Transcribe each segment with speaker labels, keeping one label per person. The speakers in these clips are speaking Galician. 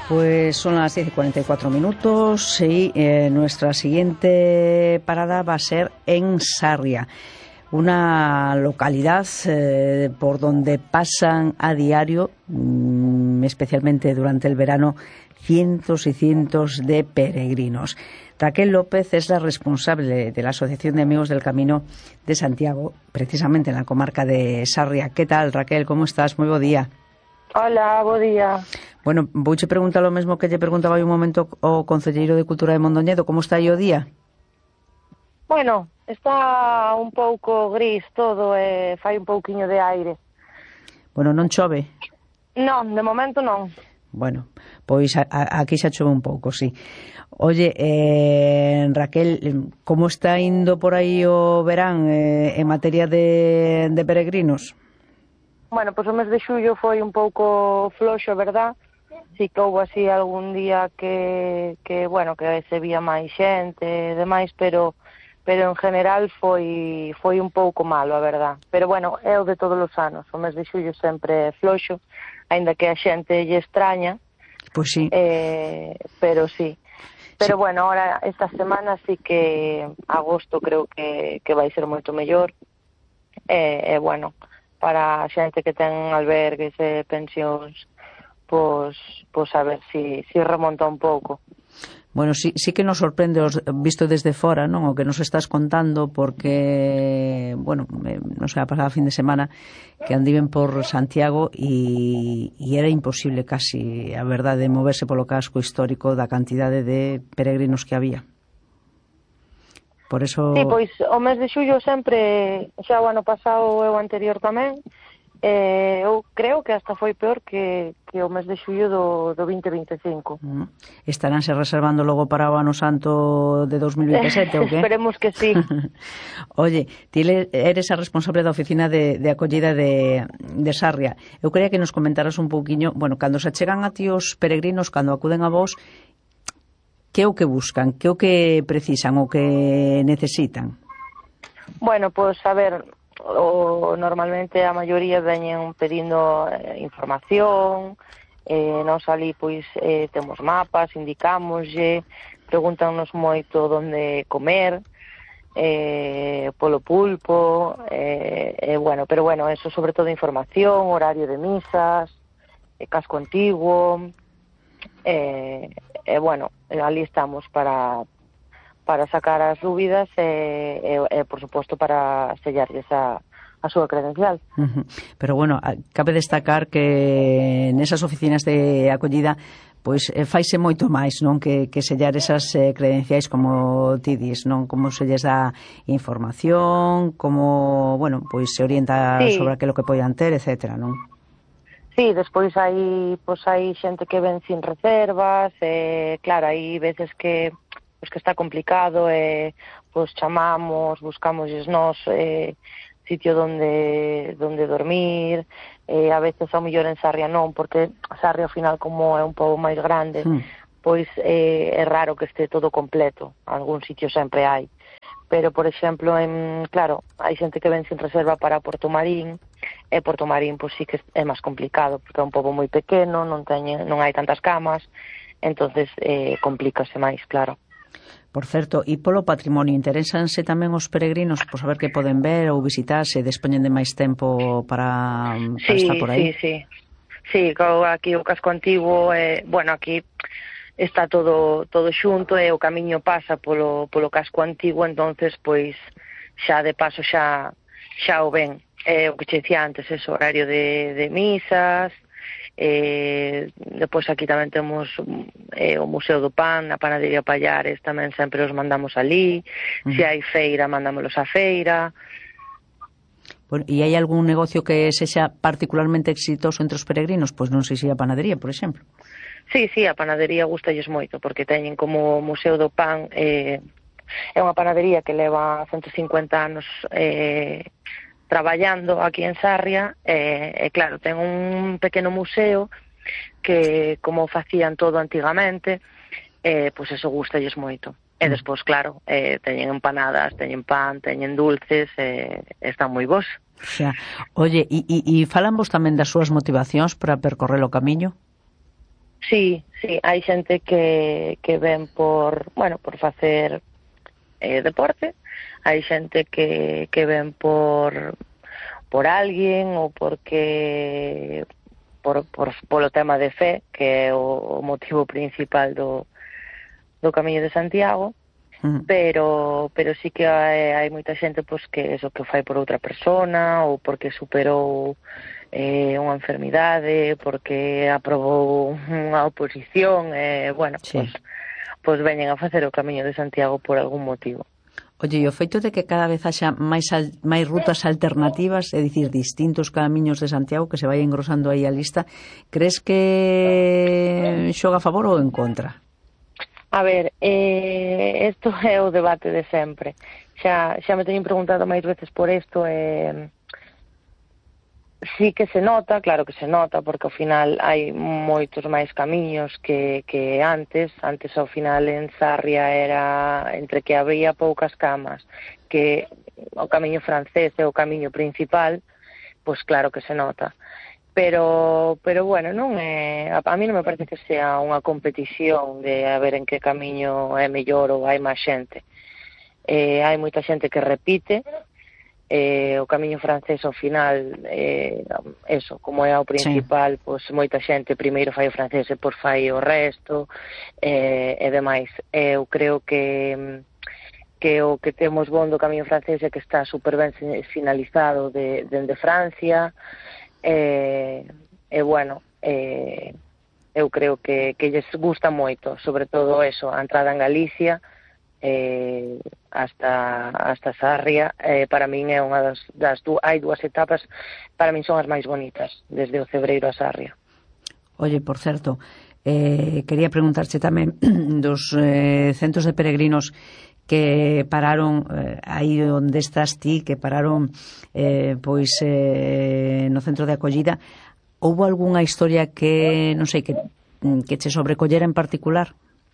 Speaker 1: Pues son las 10:44 y nuestra siguiente parada va a ser en Sarria, una localidad por donde pasan a diario, especialmente durante el verano, cientos y cientos de peregrinos. Raquel López es la responsable de la Asociación de Amigos del Camino de Santiago, precisamente en la comarca de Sarria. ¿Qué tal, Raquel? ¿Cómo estás? Muy buen día.
Speaker 2: Hola, bo día.
Speaker 1: Bueno, vouche preguntar lo mesmo que lle preguntaba hai un momento o concelleiro de Cultura de Mondoñedo. Como está aí o día?
Speaker 2: Bueno, está un pouco gris todo e fai un pouquiño de aire.
Speaker 1: Bueno, non chove?
Speaker 2: Non, de momento non.
Speaker 1: Bueno, pois aquí xa chove un pouco, sí. Oye, Raquel, como está indo por aí o verán en materia de peregrinos?
Speaker 2: Bueno, pois o mes de xullo foi un pouco floxo, verdad? Si que houve así algún día que se vía máis xente e demais, pero en general foi un pouco malo, a verdad. Pero bueno, é o de todos os anos, o mes de xullo sempre é floxo, aínda que a xente lle extraña.
Speaker 1: Pois sí.
Speaker 2: Pero sí. Pero sí. Bueno, ahora esta semana sí que agosto creo que vai ser moito mellor. Bueno, para a xente que ten albergues e pensións, pois a ver si remonta un pouco.
Speaker 1: Bueno, sí que nos sorprende visto desde fora, non? O que nos estás contando, porque, bueno, non sei, a pasada fin de semana que andiven por Santiago e era imposible casi, a verdade, moverse polo casco histórico da cantidade de peregrinos que había. Por eso...
Speaker 2: Sí, pois o mes de xullo sempre, xa o ano pasado e o anterior tamén, eu creo que hasta foi peor que o mes de xullo do 2025.
Speaker 1: Estaránse reservando logo para o ano santo de 2027, ou que?
Speaker 2: Esperemos que sí.
Speaker 1: Oye, ti eres a responsable da oficina de acollida de Sarria. Eu quería que nos comentaras un pouquiño, bueno, cando se chegan a ti os peregrinos, cando acuden a vos, que é o que buscan, que é o que precisan, o que necesitan?
Speaker 2: Bueno, pois, a ver, normalmente a maioría veñen pedindo información, nós ali, pois, temos mapas, indicámoslle, pregúntanos moito onde comer, polo pulpo, bueno, pero bueno, eso sobre todo información, horario de misas, casco antiguo, bueno, ali estamos para sacar as dúbidas e por suposto, para sellarlles a súa credencial.
Speaker 1: Pero bueno, cabe destacar que nesas oficinas de acollida pois faise moito máis, non, que sellar esas credenciais, como ti dis, non, como se lles dá información, como, bueno, pois se orienta sobre aquilo que poidan ter, etcétera, non?
Speaker 2: Sí, despois hai xente que ven sin reservas, claro, hai veces que está complicado, pois chamamos, buscamosles nós sitio donde dormir, a veces ao mellor en Sarria non, porque Sarria ao final como é un pouco máis grande, pois é raro que este todo completo, algún sitio sempre hai. Pero, por exemplo, claro, hai xente que ven sin reserva para Porto Marín, e Porto Marín, pois sí que é máis complicado, porque é un pobo moi pequeno, non hai tantas camas, entonces complícase máis, claro.
Speaker 1: Por certo, e polo patrimonio, interésanse tamén os peregrinos por saber que poden ver ou visitar, se dispoñen de máis tempo para estar por aí?
Speaker 2: Sí, aquí o casco antigo, bueno, aquí está todo xunto e o camiño pasa polo casco antigo, entonces pois xa de paso xa o ven. O que che dicía antes, ese horario de misas, depois aquí tamén temos o Museo do Pan, a Panadería Pallares, tamén sempre os mandamos ali, se hai feira, mandámolos á feira.
Speaker 1: Bueno, e hai algún negocio que sexa particularmente exitoso entre os peregrinos? Pois non sei se a panadería, por exemplo.
Speaker 2: Sí, a panadería gustalles moito, porque teñen como o Museo do Pan, é unha panadería que leva 150 anos traballando aquí en Sarria, e claro, ten un pequeno museo que, como facían todo antigamente, pois eso gustalles moito. E despois, claro, teñen empanadas, teñen pan, teñen dulces, están moi bons.
Speaker 1: Oye, e falan vos tamén das súas motivacións para percorrer o camiño?
Speaker 2: Sí, hai xente que ven por, bueno, por facer deporte, hai xente que ven por alguén ou porque polo tema de fe, que é o motivo principal do Camiño de Santiago, pero sí que hai moita xente pois que eso que fai por outra persona ou porque superou unha enfermidade, porque aprobou unha oposición, bueno,
Speaker 1: Sí.
Speaker 2: pois veñen a facer o Camiño de Santiago por algún motivo.
Speaker 1: Oye, e o feito de que cada vez haxa máis rutas alternativas, é dicir, distintos camiños de Santiago, que se vai engrosando aí a lista, crees que xoga a favor ou en contra?
Speaker 2: A ver, isto é o debate de sempre. Xa me teñen preguntado máis veces por isto, sí que se nota, claro que se nota, porque ao final hai moitos máis camiños que antes ao final en Sarria era entre que había poucas camas, que o camiño francés é o camiño principal, pois claro que se nota. Pero bueno, non é, a mí non me parece que sea unha competición de a ver en que camiño é mellor ou hai máis xente. Hai moita xente que repite, o camiño francés ao final, eso, como é o principal, sí, pois moita xente primeiro fai o francés e por fai o resto, e demais. Eu creo que o que temos bon do camiño francés é que está super ben sinalizado dende Francia, bueno, eu creo que lles gusta moito, sobre todo eso, a entrada en Galicia, hasta Sarria, para min é unha hai dúas etapas, para min son as máis bonitas, desde o Cebreiro a Sarria.
Speaker 1: Oye, por certo, quería preguntarche tamén dos centros de peregrinos que pararon aí onde estás ti, que pararon pois no centro de acollida. Houbo algunha historia que, non sei, que che sobrecollera en particular?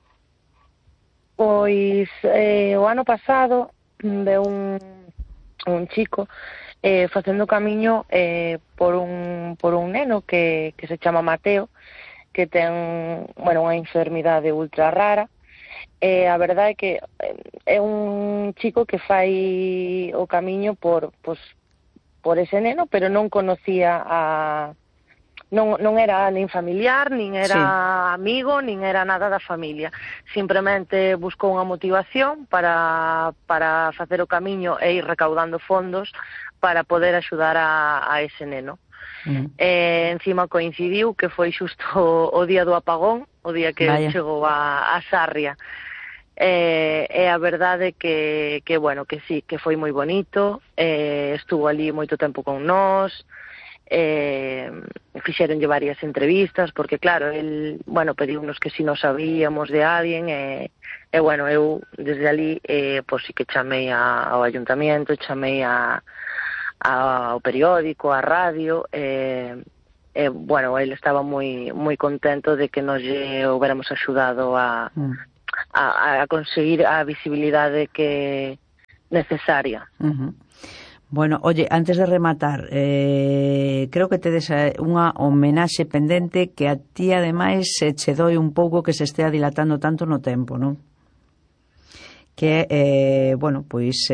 Speaker 2: Pois o ano pasado de un chico facendo camiño por un neno que se chama Mateo, que ten, bueno, unha enfermidade ultra rara. A verdade é que é un chico que fai o camiño por ese neno, pero non conocía non era nin familiar, nin era, sí, amigo, nin era nada da familia. Simplemente buscou unha motivación para facer o camiño e ir recaudando fondos para poder axudar a ese neno. Encima coincidiu que foi xusto o día do apagón, o día que chegou a Sarria. E a verdade que bueno, que sí, que foi moi bonito, estuvo ali moito tempo con nós, fixeronlle varias entrevistas, porque claro, el, bueno, pediunos que si nos sabíamos de alguén, e bueno, eu desde ali, pois sí que chamei ao ayuntamiento, chamei ao periódico, á radio, bueno, ele estaba moi contento de que nos houbéramos axudado a conseguir a visibilidade que necesaria.
Speaker 1: Bueno, oye, antes de rematar, creo que tedes unha homenaxe pendente que a ti, ademais, che doi un pouco que se estea dilatando tanto no tempo, non? Que, bueno, pois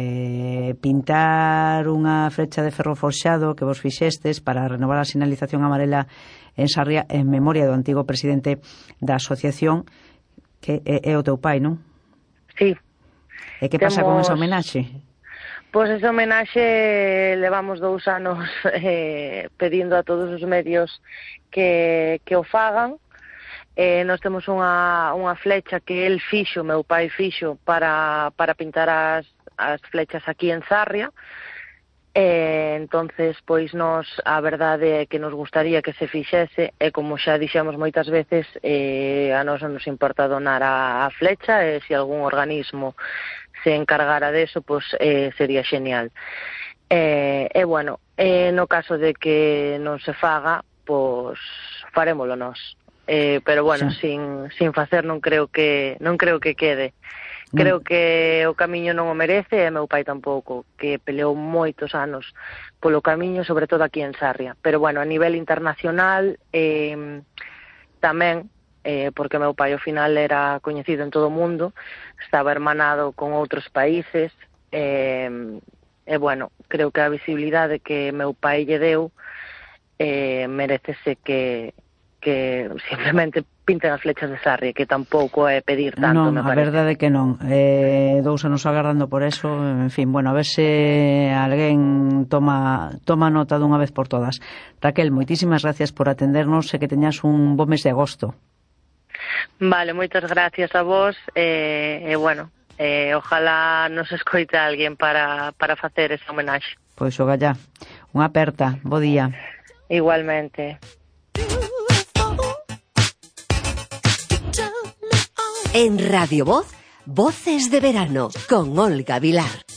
Speaker 1: pintar unha flecha de ferro forxado que vos fixestes para renovar a sinalización amarela en Sarria en memoria do antigo presidente da asociación, que é o teu pai, non?
Speaker 2: Sí.
Speaker 1: E que pasa con esa homenaxe?
Speaker 2: Pois esa homenaxe levamos 2 anos pedindo a todos os medios que o fagan. Nós temos unha flecha que el fixo, meu pai fixo, para pintar as flechas aquí en Sarria. Entonces, pois nós, a verdade é que nos gustaría que se fixese, e como xa dixemos moitas veces, a nós non nos importa donar a flecha, e se algún organismo se encargara deso, pois sería genial. E bueno, no caso de que non se faga, pois farémolo nós. Pero bueno, sí, sin facer non creo que quede. Creo que o camiño non o merece, e meu pai tampouco, que peleou moitos anos polo camiño, sobre todo aquí en Sarria. Pero bueno, a nivel internacional tamén, porque meu pai ao final era coñecido en todo o mundo, estaba hermanado con outros países, e bueno, creo que a visibilidade que meu pai lle deu merecese que simplemente pinten as flechas de Sarria, que tampouco é pedir tanto,
Speaker 1: non,
Speaker 2: me
Speaker 1: a
Speaker 2: parece.
Speaker 1: verdade que non. 2 anos agardando por eso, en fin, bueno, a ver se alguén toma nota dunha vez por todas. Raquel, moitísimas gracias por atendernos e que teñas un bo mes de agosto.
Speaker 2: Vale, moitas gracias a vos, bueno, ojalá nos escoite alguén para facer esa homenaxe.
Speaker 1: Pois o gallá, unha aperta, bo día.
Speaker 2: Igualmente.
Speaker 3: En Radio Voz, Voces de Verano, con Olga Vilar.